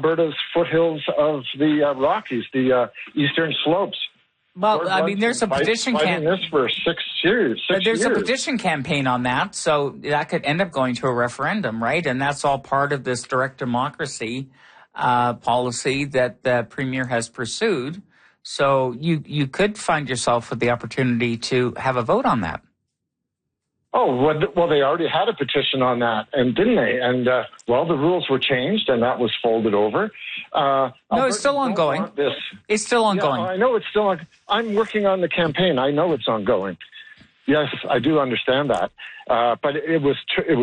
Alberta's foothills of the Rockies, the eastern slopes. Well, I mean, there's a petition campaign. This for 6 years. There's a petition campaign on that, so that could end up going to a referendum, right? And that's all part of this direct democracy policy that the Premier has pursued. So you could find yourself with the opportunity to have a vote on that. Oh, well, they already had a petition on that, and didn't they? And, the rules were changed, and that was folded over. No, it's still ongoing. It's still ongoing. Yeah, I know it's still on. I'm working on the campaign. I know it's ongoing. Yes, I do understand that. But it was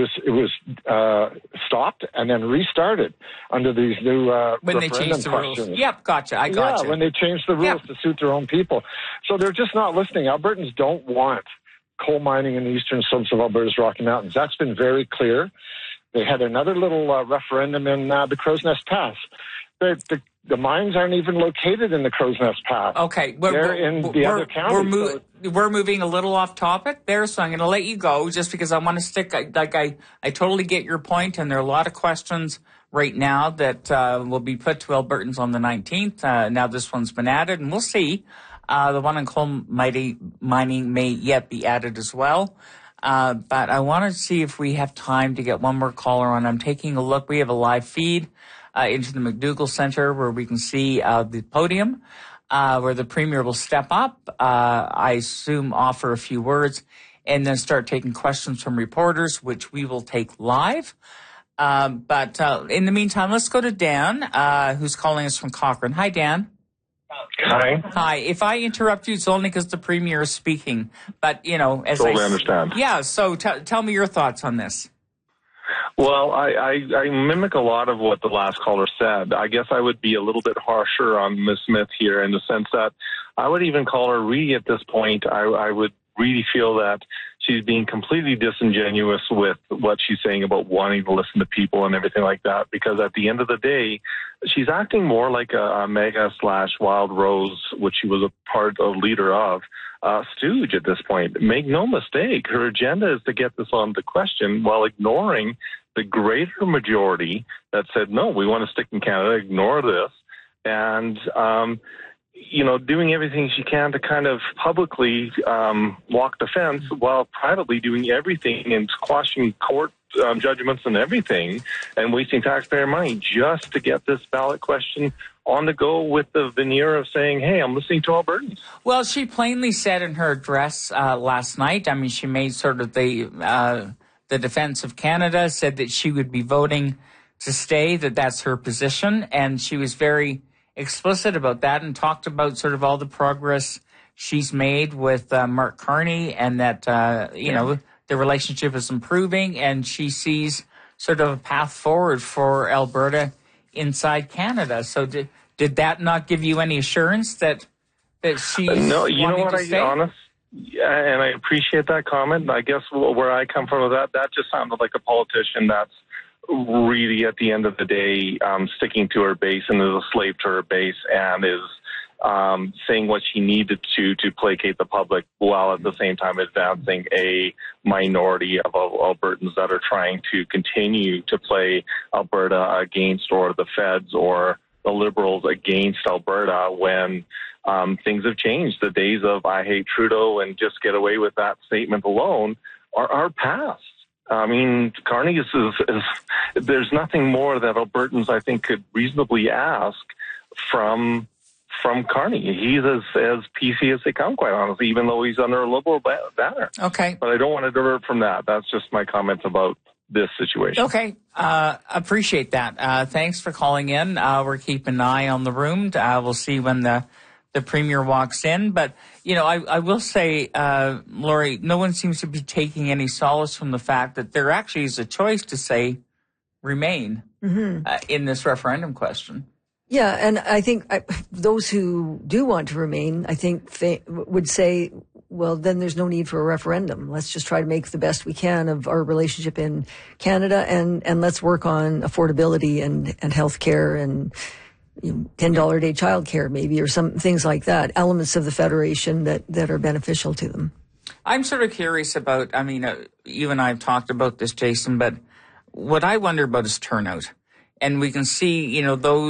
stopped and then restarted under these new when they changed the questions. Rules. Yep, gotcha. I gotcha. Yeah, when they changed the rules to suit their own people. So they're just not listening. Albertans don't want coal mining in the eastern slopes of Alberta's Rocky Mountains. That's been very clear. They had another little referendum in the Crow's Nest Pass. The mines aren't even located in the Crow's Nest Pass. Okay. They're in the other counties. We're moving a little off topic there, so I'm going to let you go just because I want to stick. I totally get your point, and there are a lot of questions right now that will be put to Albertans on the 19th. Now this one's been added, and we'll see. The one on coal mining may yet be added as well. But I want to see if we have time to get one more caller on. I'm taking a look. We have a live feed into the McDougall Centre where we can see the podium where the Premier will step up, I assume offer a few words, and then start taking questions from reporters, which we will take live. But in the meantime, let's go to Dan, who's calling us from Cochrane. Hi, Dan. Hi. Hi. If I interrupt you, it's only because the Premier is speaking. But, as totally understand. Yeah, so tell me your thoughts on this. Well, I mimic a lot of what the last caller said. I guess I would be a little bit harsher on Ms. Smith here in the sense that I would even call her really at this point. I would really feel that she's being completely disingenuous with what she's saying about wanting to listen to people and everything like that, because at the end of the day, she's acting more like a Mega/Wild Rose, which she was a leader of, stooge at this point. Make no mistake, her agenda is to get this on the question while ignoring the greater majority that said, no, we want to stick in Canada, ignore this, and doing everything she can to kind of publicly walk the fence while privately doing everything and squashing court judgments and everything and wasting taxpayer money just to get this ballot question on the go with the veneer of saying, hey, I'm listening to Albertans. Well, she plainly said in her address last night, I mean, she made sort of the defense of Canada, said that she would be voting to stay, that's her position, and she was very explicit about that and talked about sort of all the progress she's made with Mark Carney and that, the relationship is improving and she sees sort of a path forward for Alberta inside Canada. So did that not give you any assurance that she's No, you know what, honest? And I appreciate that comment. I guess where I come from with that just sounded like a politician that's really, at the end of the day, sticking to her base and is a slave to her base and is saying what she needed to placate the public while at the same time advancing a minority of Albertans that are trying to continue to play Alberta against or the feds or the Liberals against Alberta when things have changed. The days of I hate Trudeau and just get away with that statement alone are past. I mean, Carney is there's nothing more that Albertans, I think, could reasonably ask from Carney. He's as PC as they come, quite honestly, even though he's under a Liberal banner. Okay. But I don't want to divert from that. That's just my comments about this situation. Okay. Appreciate that. Thanks for calling in. We're keeping an eye on the room. We'll see when the Premier walks in. But, I will say, Lori, no one seems to be taking any solace from the fact that there actually is a choice to say remain in this referendum question. Yeah, and I think those who do want to remain, I think would say, well, then there's no need for a referendum. Let's just try to make the best we can of our relationship in Canada, and let's work on affordability and health care and $10 a day child care maybe, or some things like that, elements of the Federation that are beneficial to them. I'm sort of curious about, you and I have talked about this, Jason, but what I wonder about is turnout. And we can see, those